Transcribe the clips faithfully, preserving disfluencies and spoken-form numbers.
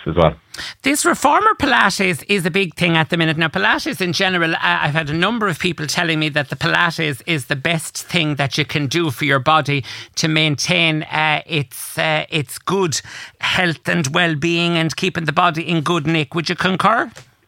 as well. This reformer Pilates is a big thing at the minute. Now, Pilates in general, I've had a number of people telling me that the Pilates is the best thing that you can do for your body to maintain uh, its uh, its good health and well-being and keeping the body in good nick. Would you concur?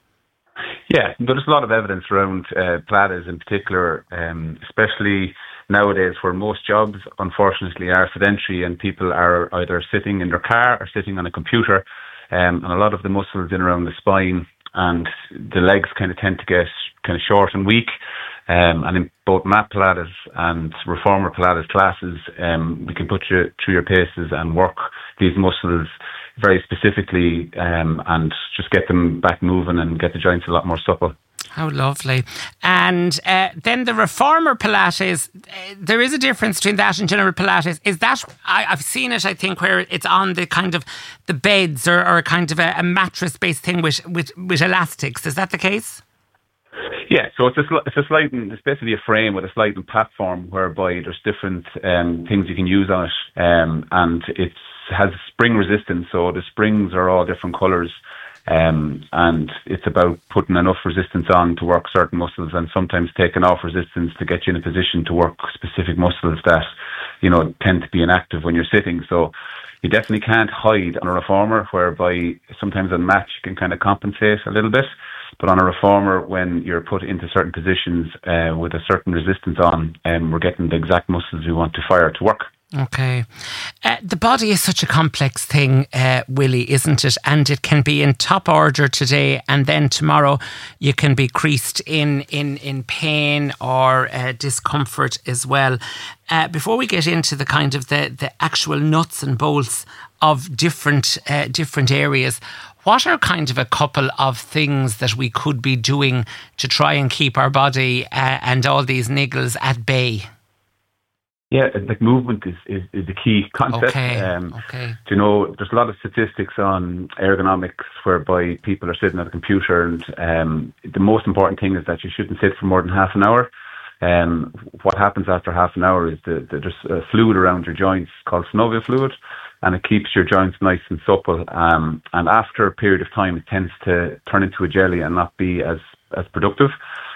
Yeah, there's a lot of evidence around uh, Pilates in particular, um, especially nowadays where most jobs, unfortunately, are sedentary and people are either sitting in their car or sitting on a computer. Um, and a lot of the muscles in around the spine and the legs kind of tend to get kind of short and weak. Um, and in both mat Pilates and reformer Pilates classes, um, we can put you through your paces and work these muscles very specifically um, and just get them back moving and get the joints a lot more supple. How lovely. And uh, then the reformer Pilates, uh, there is a difference between that and general Pilates. Is that, I, I've seen it, I think, where it's on the kind of the beds or, or a kind of a, a mattress-based thing with, with, with elastics. Is that the case? Yeah, so it's a, it's a sliding, it's basically a frame with a sliding platform whereby there's different um, things you can use on it. Um, and it has spring resistance, so the springs are all different colours. Um, and it's about putting enough resistance on to work certain muscles and sometimes taking off resistance to get you in a position to work specific muscles that, you know, tend to be inactive when you're sitting. So you definitely can't hide on a reformer, whereby sometimes on match you can kind of compensate a little bit. But on a reformer, when you're put into certain positions uh, with a certain resistance on, um, we're getting the exact muscles we want to fire to work. Okay. Uh, the body is such a complex thing, uh, Willie, isn't it? And it can be in top order today and then tomorrow you can be creased in, in, in pain or uh, discomfort as well. Uh, before we get into the kind of the, the actual nuts and bolts of different uh, different areas, what are kind of a couple of things that we could be doing to try and keep our body uh, and all these niggles at bay? Yeah, like movement is, is, is the key concept. Okay. Um, okay. You know, there's a lot of statistics on ergonomics whereby people are sitting at a computer, and um, the most important thing is that you shouldn't sit for more than half an hour. Um, what happens after half an hour is that there's a fluid around your joints called synovial fluid, and it keeps your joints nice and supple. Um, and after a period of time, it tends to turn into a jelly and not be as, as productive.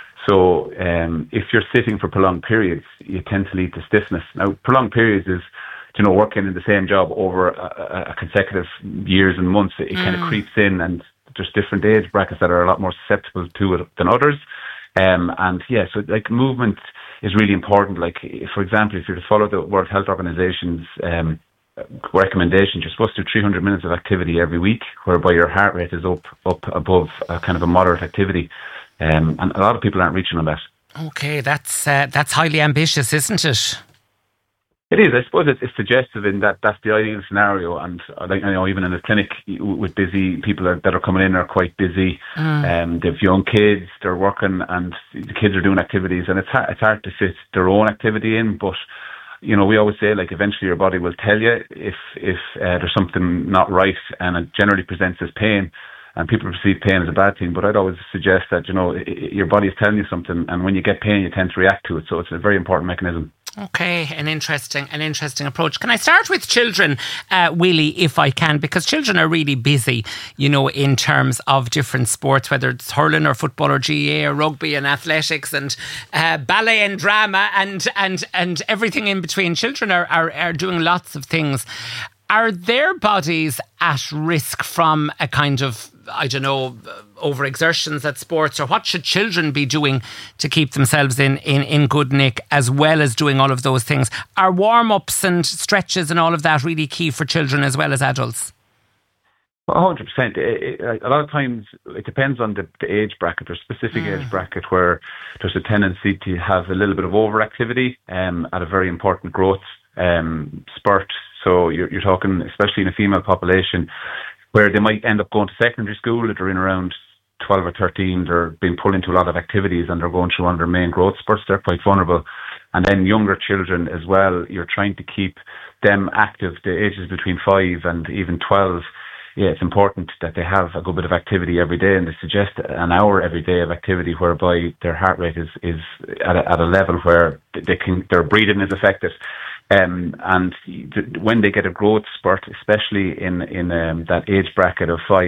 So um, if you're sitting for prolonged periods, you tend to lead to stiffness. Now, prolonged periods is, you know, working in the same job over a, a consecutive years and months. It, it mm. kind of creeps in, and there's different age brackets that are a lot more susceptible to it than others. Um, and yeah, so like movement is really important. Like, for example, if you're to follow the World Health Organization's um, recommendations, you're supposed to do three hundred minutes of activity every week, whereby your heart rate is up up above a kind of a moderate activity. Um, and a lot of people aren't reaching on that. Okay, that's uh, that's highly ambitious, isn't it? It is. I suppose it's, it's suggestive in that that's the ideal scenario. And I think, you know, even in the clinic with busy people are, that are coming in are quite busy. Mm. Um, they have young kids, they're working, and the kids are doing activities, and it's hard, it's hard to fit their own activity in. But you know, we always say, like, eventually your body will tell you if if uh, there's something not right, and it generally presents as pain. And people perceive pain as a bad thing, but I'd always suggest that, you know, your body is telling you something, and when you get pain, you tend to react to it. So it's a very important mechanism. Okay, an interesting, an interesting approach. Can I start with children, uh, Willie, if I can? Because children are really busy, you know, in terms of different sports, whether it's hurling or football or G A A or rugby and athletics and uh, ballet and drama and and and everything in between. Children are, are are doing lots of things. Are their bodies at risk from a kind of, I don't know, overexertions at sports? Or what should children be doing to keep themselves in, in, in good nick, as well as doing all of those things? Are warm-ups and stretches and all of that really key for children as well as adults? one hundred percent. A lot of times it depends on the, the age bracket or specific mm. age bracket, where there's a tendency to have a little bit of overactivity um, at a very important growth um, spurt. So you're, you're talking, especially in a female population, where they might end up going to secondary school. If they're in around twelve or thirteen, they're being pulled into a lot of activities and they're going through one of their main growth spurts. They're quite vulnerable. And then younger children as well, you're trying to keep them active, the ages between five and even twelve. Yeah, it's important that they have a good bit of activity every day, and they suggest an hour every day of activity whereby their heart rate is, is at, a, at a level where they can, their breathing is affected. Um, and th- when they get a growth spurt, especially in, in um, that age bracket of five,